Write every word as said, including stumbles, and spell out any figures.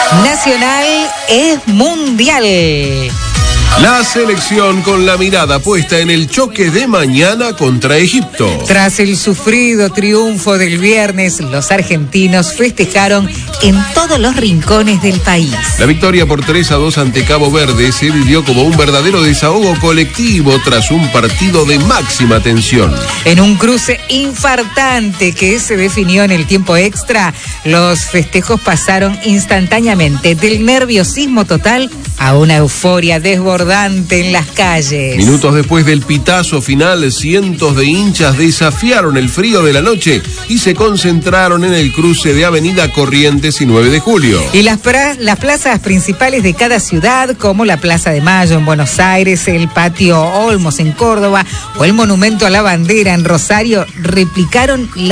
Nacional es mundial. La selección con la mirada puesta en el choque de mañana contra Egipto. Tras el sufrido triunfo del viernes, los argentinos festejaron en todos los rincones del país. La victoria por tres a dos ante Cabo Verde se vivió como un verdadero desahogo colectivo tras un partido de máxima tensión. En un cruce infartante que se definió en el tiempo extra, los festejos pasaron instantáneamente del nerviosismo total a una euforia desbordante en las calles. Minutos después del pitazo final, cientos de hinchas desafiaron el frío de la noche y se concentraron en el cruce de Avenida Corrientes y nueve de julio. Y las, pra- las plazas principales de cada ciudad, como la Plaza de Mayo en Buenos Aires, el Patio Olmos en Córdoba o el Monumento a la Bandera en Rosario, replicaron la